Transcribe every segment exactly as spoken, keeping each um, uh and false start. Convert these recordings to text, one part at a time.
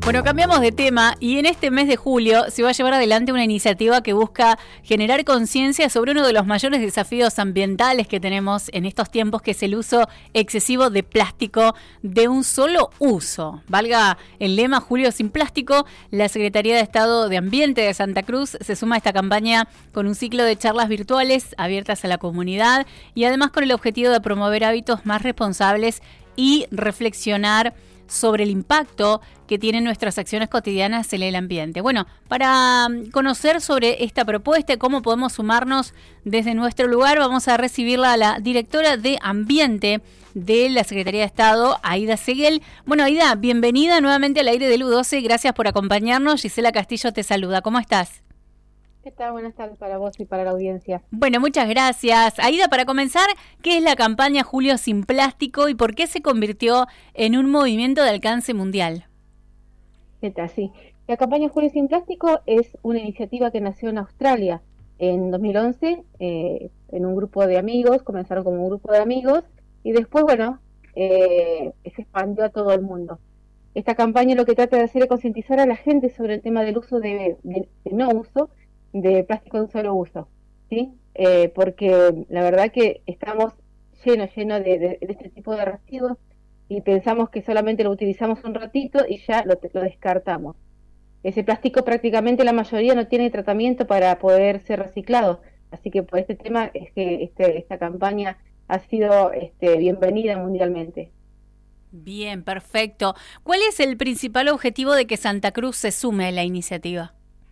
Bueno, cambiamos de tema y en este mes de julio se va a llevar adelante una iniciativa que busca generar conciencia sobre uno de los mayores desafíos ambientales que tenemos en estos tiempos, que es el uso excesivo de plástico de un solo uso. Valga el lema Julio sin plástico, la Secretaría de Estado de Ambiente de Santa Cruz se suma a esta campaña con un ciclo de charlas virtuales abiertas a la comunidad y además con el objetivo de promover hábitos más responsables y reflexionar sobre el impacto que tienen nuestras acciones cotidianas en el ambiente. Bueno, para conocer sobre esta propuesta y cómo podemos sumarnos desde nuestro lugar, vamos a recibirla a la directora de Ambiente de la Secretaría de Estado, Aida Seguel. Bueno, Aida, bienvenida nuevamente al aire del U doce, gracias por acompañarnos. Gisela Castillo te saluda, ¿cómo estás? ¿Qué tal? Buenas tardes para vos y para la audiencia. Bueno, muchas gracias. Aida, para comenzar, ¿qué es la campaña Julio sin plástico y por qué se convirtió en un movimiento de alcance mundial? ¿Qué tal? Sí. La campaña Julio sin plástico es una iniciativa que nació en Australia en dos mil once, eh, en un grupo de amigos, comenzaron como un grupo de amigos y después, bueno, eh, se expandió a todo el mundo. Esta campaña lo que trata de hacer es concientizar a la gente sobre el tema del uso de, de, de no uso de plástico de un solo uso, ¿sí? Eh, porque la verdad que estamos llenos, llenos de, de, de este tipo de residuos y pensamos que solamente lo utilizamos un ratito y ya lo, lo descartamos. Ese plástico prácticamente la mayoría no tiene tratamiento para poder ser reciclado, así que por este tema es que este, esta campaña ha sido este, bienvenida mundialmente. Bien, perfecto. ¿Cuál es el principal objetivo de que Santa Cruz se sume a la iniciativa?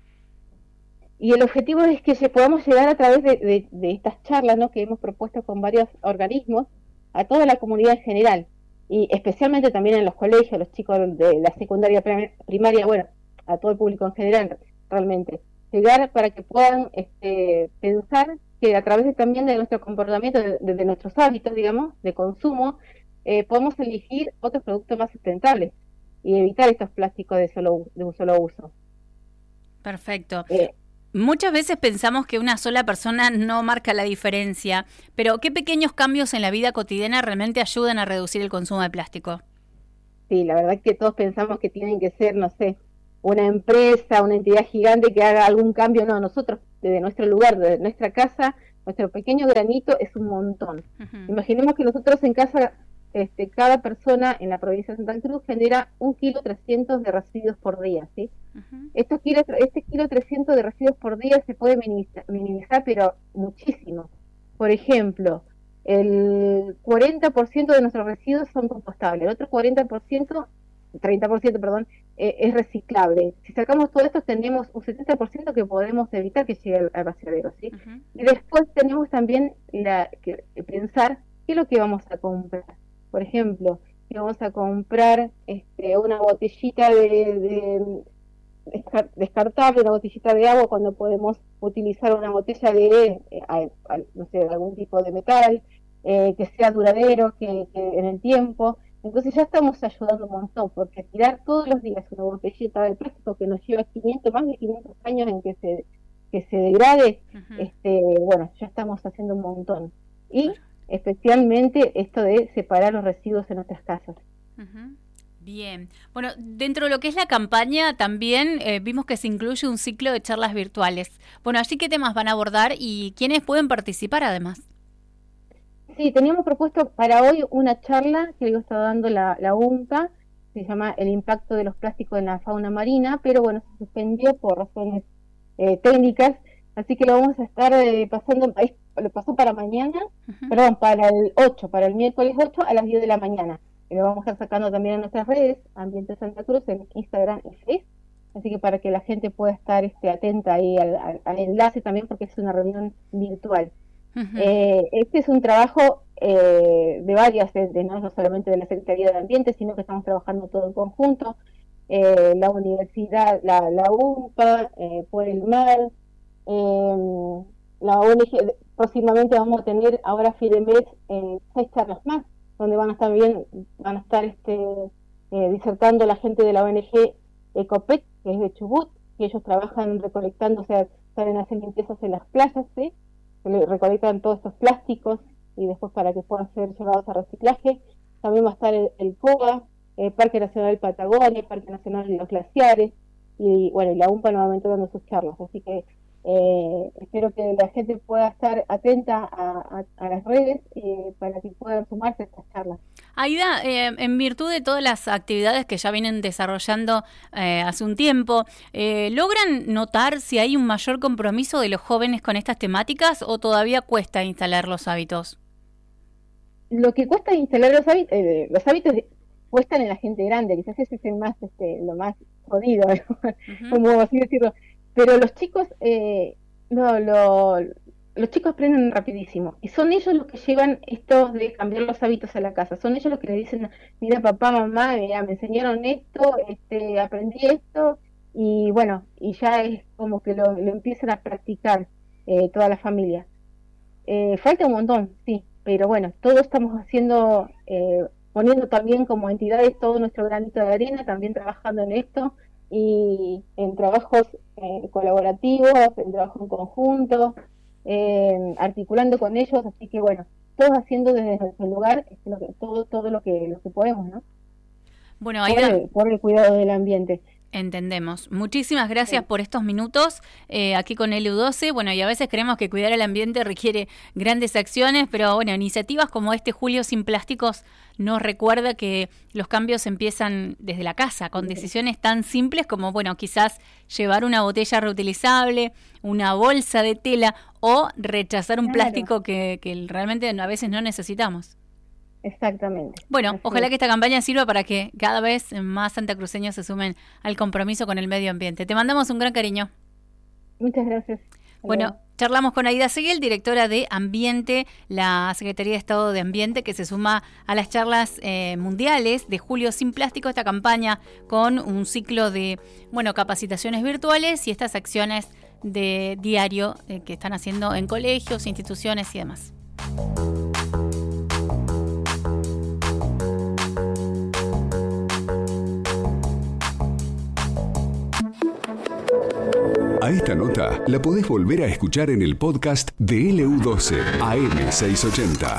Y el objetivo es que podamos llegar a través de, de, de estas charlas, ¿no?, que hemos propuesto con varios organismos a toda la comunidad en general y especialmente también en los colegios, los chicos de la secundaria primaria, bueno, a todo el público en general realmente. Llegar para que puedan este, pensar que a través de, también de nuestro comportamiento, de, de, de nuestros hábitos, digamos, de consumo, eh, podemos elegir otros productos más sustentables y evitar estos plásticos de, solo, de un solo uso. Perfecto. Eh, Muchas veces pensamos que una sola persona no marca la diferencia, pero ¿qué pequeños cambios en la vida cotidiana realmente ayudan a reducir el consumo de plástico? Sí, la verdad que todos pensamos que tienen que ser, no sé, una empresa, una entidad gigante que haga algún cambio. No, nosotros desde nuestro lugar, desde nuestra casa, nuestro pequeño granito es un montón. Uh-huh. Imaginemos que nosotros en casa, este, cada persona en la provincia de Santa Cruz genera un kilo trescientos de residuos por día, ¿sí? Uh-huh. Estos kilos, este kilo trescientos de residuos por día se puede minimizar, minimizar, pero muchísimo. Por ejemplo, el cuarenta por ciento de nuestros residuos son compostables, el otro cuarenta por ciento, treinta por ciento, perdón, eh, es reciclable. Si sacamos todo esto, tenemos un setenta por ciento que podemos evitar que llegue al, al vaciadero, ¿sí? Uh-huh. Y después tenemos también la, que, pensar qué es lo que vamos a comprar. Por ejemplo, si vamos a comprar este, una botellita de, de descartable, una botellita de agua, cuando podemos utilizar una botella de, eh, a, a, no sé, de algún tipo de metal, eh, que sea duradero, que, que en el tiempo. Entonces ya estamos ayudando un montón, porque tirar todos los días una botellita de plástico que nos lleva quinientos, más de quinientos años en que se, que se degrade, uh-huh. este, bueno, ya estamos haciendo un montón. Y especialmente esto de separar los residuos en nuestras casas. Uh-huh. Bien. Bueno, dentro de lo que es la campaña también eh, vimos que se incluye un ciclo de charlas virtuales. Bueno, ¿allí qué temas van a abordar y quiénes pueden participar además? Sí, teníamos propuesto para hoy una charla que está dando la, la UNCA, se llama El impacto de los plásticos en la fauna marina, pero bueno, se suspendió por razones eh, técnicas, así que lo vamos a estar eh, pasando, lo pasó para mañana, uh-huh. perdón, para el ocho, para el miércoles ocho a las diez de la mañana. Y lo vamos a estar sacando también en nuestras redes, Ambiente Santa Cruz, en Instagram y Facebook, así que para que la gente pueda estar este, atenta ahí al, al, al enlace también, porque es una reunión virtual. Uh-huh. Eh, este es un trabajo eh, de varias, de, de, no solamente de la Secretaría de Ambiente, sino que estamos trabajando todo en conjunto, eh, la universidad, la, la UNPA, eh, por el mar, eh, la O N G. Próximamente vamos a tener ahora a fin de mes eh, seis charlas más, donde van a estar bien, van a estar este eh, disertando la gente de la O N G Ecopet, que es de Chubut, que ellos trabajan recolectando, o sea, saben hacer limpiezas en las playas, ¿sí? Recolectan todos estos plásticos y después para que puedan ser llevados a reciclaje. También va a estar el, el C O A, eh, Parque Nacional Patagonia, Parque Nacional de los Glaciares, y bueno, y la UMPA nuevamente dando sus charlas. Así que eh, espero que la gente pueda estar atenta a, a, a las redes eh, para que puedan sumarse a estas charlas. Aida, eh, en virtud de todas las actividades que ya vienen desarrollando eh, hace un tiempo, eh, ¿logran notar si hay un mayor compromiso de los jóvenes con estas temáticas o todavía cuesta instalar los hábitos? Lo que cuesta instalar los hábitos, eh, los hábitos cuestan en la gente grande, quizás ese es el más, este, lo más jodido, uh-huh. como así decirlo. Pero los chicos, eh, no, lo, los chicos aprenden rapidísimo y son ellos los que llevan esto de cambiar los hábitos a la casa. Son ellos los que le dicen, mira papá, mamá, mira, me enseñaron esto, este, aprendí esto y bueno, y ya es como que lo, lo empiezan a practicar eh, toda la familia. Eh, falta un montón, sí, pero bueno, todos estamos haciendo, eh, poniendo también como entidades todo nuestro granito de arena, también trabajando en esto y en trabajos eh, colaborativos, en trabajo en conjunto, eh, articulando con ellos, así que bueno, todos haciendo desde nuestro lugar lo que, todo todo lo que lo que podemos, ¿no? Bueno, Aida, por el, por el cuidado del ambiente. Entendemos. Muchísimas gracias sí. por estos minutos eh, aquí con L U doce. Bueno, y a veces creemos que cuidar el ambiente requiere grandes acciones, pero bueno, iniciativas como este Julio sin Plásticos nos recuerda que los cambios empiezan desde la casa, con decisiones tan simples como, bueno, quizás llevar una botella reutilizable, una bolsa de tela o rechazar un claro. plástico que, que realmente a veces no necesitamos. Exactamente. Bueno, Así ojalá es. que esta campaña sirva para que cada vez más santacruceños se sumen al compromiso con el medio ambiente. Te mandamos un gran cariño. Muchas gracias. Bueno, Adiós. Charlamos con Aida Seguel, directora de Ambiente, la Secretaría de Estado de Ambiente, que se suma a las charlas eh, mundiales de Julio sin Plástico, esta campaña con un ciclo de bueno capacitaciones virtuales y estas acciones de diario eh, que están haciendo en colegios, instituciones y demás. A esta nota la podés volver a escuchar en el podcast de L U doce A M seiscientos ochenta.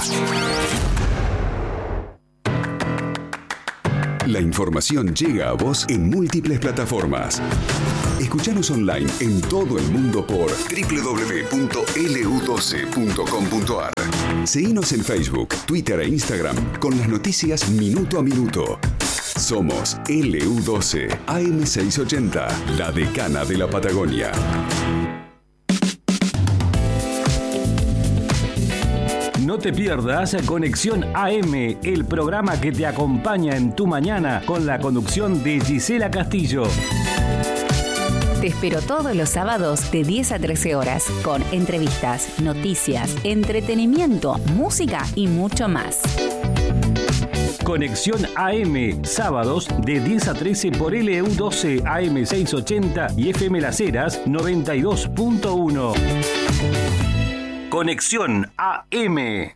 La información llega a vos en múltiples plataformas. Escuchanos online en todo el mundo por doble u doble u doble u punto L U doce punto com punto A R. Seguinos en Facebook, Twitter e Instagram con las noticias minuto a minuto. Somos L U doce A M seiscientos ochenta, la decana de la Patagonia. No te pierdas Conexión A M, el programa que te acompaña en tu mañana con la conducción de Gisela Castillo. Te espero todos los sábados de diez a trece horas con entrevistas, noticias, entretenimiento, música y mucho más. Conexión A M, sábados de diez a trece por L U doce A M seiscientos ochenta y F M Las Heras noventa y dos punto uno. Conexión A M.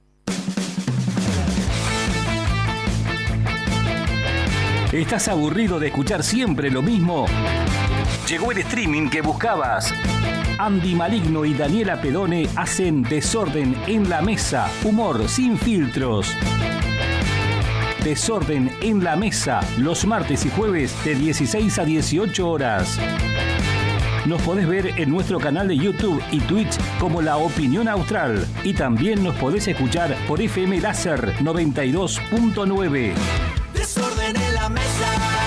¿Estás aburrido de escuchar siempre lo mismo? Llegó el streaming que buscabas. Andy Maligno y Daniela Pedone hacen Desorden en la Mesa, humor sin filtros. Desorden en la Mesa, los martes y jueves de dieciséis a dieciocho horas. Nos podés ver en nuestro canal de YouTube y Twitch como La Opinión Austral. Y también nos podés escuchar por F M Láser noventa y dos punto nueve. Desorden en la Mesa.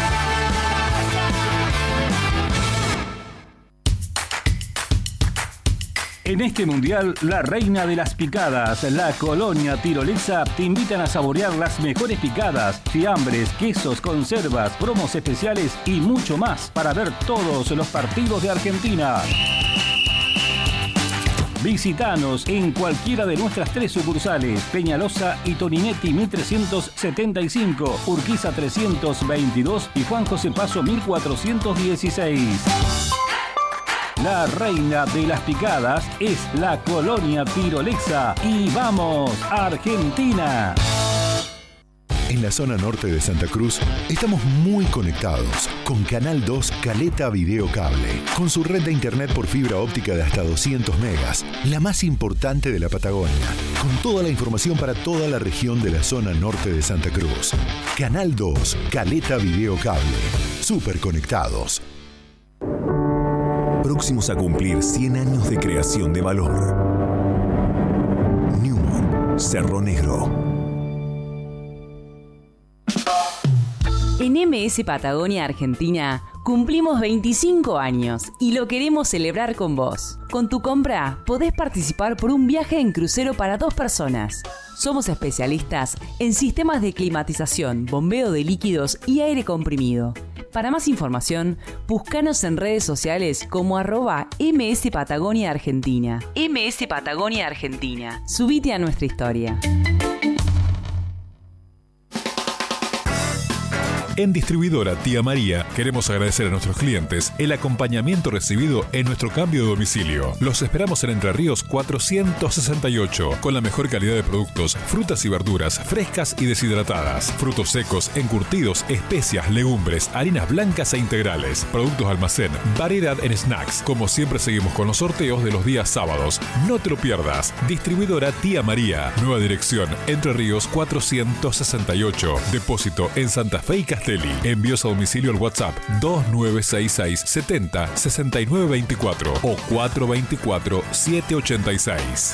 En este mundial, la reina de las picadas, la colonia tirolesa, te invitan a saborear las mejores picadas, fiambres, quesos, conservas, promos especiales y mucho más para ver todos los partidos de Argentina. Visítanos en cualquiera de nuestras tres sucursales, Peñalosa y Toninetti mil trescientos setenta y cinco, Urquiza trescientos veintidós y Juan José Paso mil cuatrocientos dieciséis. La reina de las picadas es la colonia tirolesa. ¡Y vamos, Argentina! En la zona norte de Santa Cruz estamos muy conectados con Canal dos Caleta Video Cable, con su red de internet por fibra óptica de hasta doscientos megas, la más importante de la Patagonia, con toda la información para toda la región de la zona norte de Santa Cruz. Canal dos Caleta Video Cable, súper conectados. Próximos a cumplir cien años de creación de valor. Newmont, Cerro Negro. En M S Patagonia Argentina cumplimos veinticinco años y lo queremos celebrar con vos. Con tu compra podés participar por un viaje en crucero para dos personas. Somos especialistas en sistemas de climatización, bombeo de líquidos y aire comprimido. Para más información, búscanos en redes sociales como arroba M S Patagonia Argentina. M S Patagonia Argentina. Subite a nuestra historia. En Distribuidora Tía María queremos agradecer a nuestros clientes el acompañamiento recibido en nuestro cambio de domicilio. Los esperamos en Entre Ríos cuatrocientos sesenta y ocho, con la mejor calidad de productos, frutas y verduras frescas y deshidratadas, frutos secos, encurtidos, especias, legumbres, harinas blancas e integrales, productos almacén, variedad en snacks. Como siempre seguimos con los sorteos de los días sábados. No te lo pierdas. Distribuidora Tía María. Nueva dirección, Entre Ríos cuatrocientos sesenta y ocho. Depósito en Santa Fe y Castellón. Envíos a domicilio al WhatsApp dos nueve seis seis setenta sesenta y nueve veinticuatro o cuatro veinticuatro siete ochenta y seis.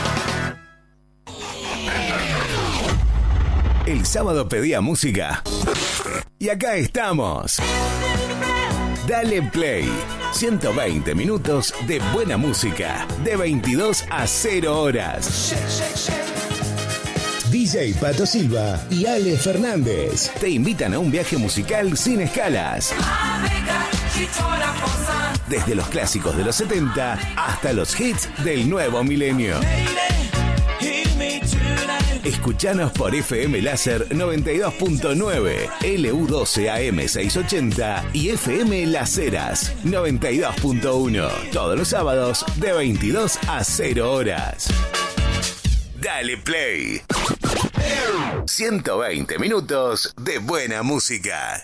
El sábado pedía música y acá estamos. Dale Play. ciento veinte minutos de buena música de veintidós a cero horas. D J Pato Silva y Ale Fernández te invitan a un viaje musical sin escalas. Desde los clásicos de los setenta hasta los hits del nuevo milenio. Escuchanos por F M Láser noventa y dos punto nueve, L U doce A M seiscientos ochenta y F M Las Heras noventa y dos punto uno. Todos los sábados de veintidós a cero horas. Dale Play. ciento veinte minutos de buena música.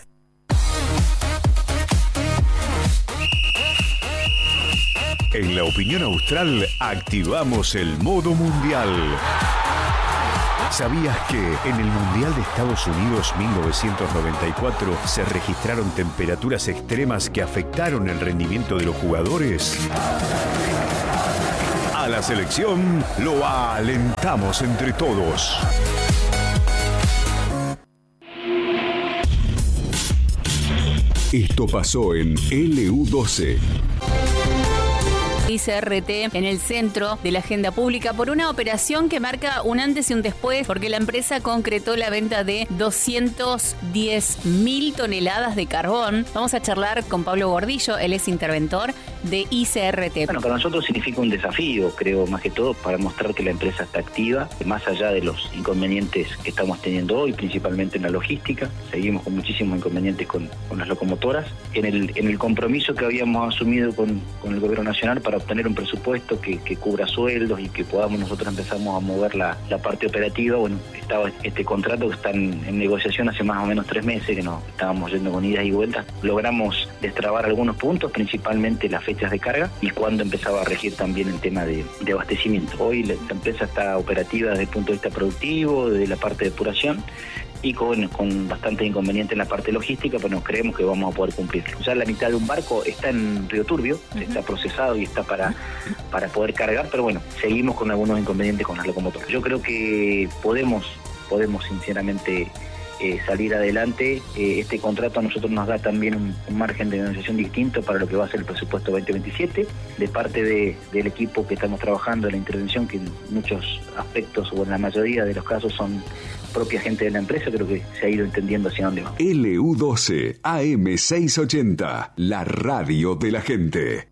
En la opinión austral activamos el modo mundial. ¿Sabías que en el Mundial de Estados Unidos mil novecientos noventa y cuatro se registraron temperaturas extremas que afectaron el rendimiento de los jugadores? A la selección lo alentamos entre todos. Esto pasó en L U doce. I C R T en el centro de la agenda pública por una operación que marca un antes y un después, porque la empresa concretó la venta de doscientas diez mil toneladas de carbón. Vamos a charlar con Pablo Gordillo, él es interventor de I C R T. Bueno, para nosotros significa un desafío, creo, más que todo, para mostrar que la empresa está activa, más allá de los inconvenientes que estamos teniendo hoy, principalmente en la logística. Seguimos con muchísimos inconvenientes con, con las locomotoras. En el, en el compromiso que habíamos asumido con, con el gobierno nacional para obtener un presupuesto que, que cubra sueldos y que podamos nosotros empezamos a mover la, la parte operativa. Bueno, estaba este contrato que está en, en negociación hace más o menos tres meses, que nos estábamos yendo con idas y vueltas. Logramos destrabar algunos puntos, principalmente las fechas de carga y cuando empezaba a regir también el tema de, de abastecimiento. Hoy la, la empresa está operativa desde el punto de vista productivo, desde la parte de depuración, y con, con bastante inconveniente en la parte logística, pero nos creemos que vamos a poder cumplirlo. Ya la mitad de un barco está en Río Turbio, uh-huh. está procesado y está para, para poder cargar, pero bueno, seguimos con algunos inconvenientes con las locomotoras. Yo creo que podemos, podemos sinceramente eh, salir adelante. Eh, este contrato a nosotros nos da también un, un margen de negociación distinto para lo que va a ser el presupuesto veinte veintisiete, de parte de, del equipo que estamos trabajando en la intervención, que en muchos aspectos o en la mayoría de los casos son propia gente de la empresa. Creo que se ha ido entendiendo hacia dónde va. L U doce A M seiscientos ochenta, la radio de la gente.